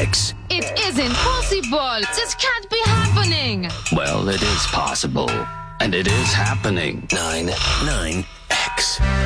9X. It isn't possible. This can't be happening. Well, it is possible. And it is happening. 9X.